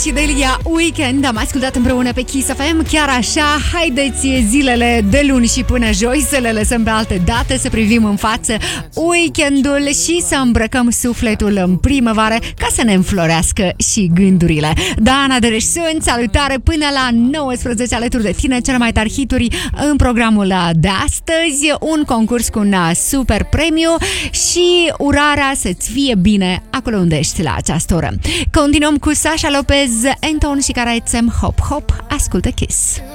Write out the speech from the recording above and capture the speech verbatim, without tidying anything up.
și Delia Weekend. Am ascultat împreună pe Kiss F M. Chiar așa, haideți zilele de luni și până joi să le lăsăm pe alte date, să privim în față weekendul și să îmbrăcăm sufletul în primăvară ca să ne înflorească și gândurile. Dana Dereș sunt, salutare până la nouăsprezece alături de tine, cele mai tari hituri în programul de astăzi, un concurs cu un super premiu și urarea să-ți fie bine acolo unde ești la această oră. Continuăm cu Sasha Lopez, Anton și Karaetzem, Hop Hop, ascultă Kiss.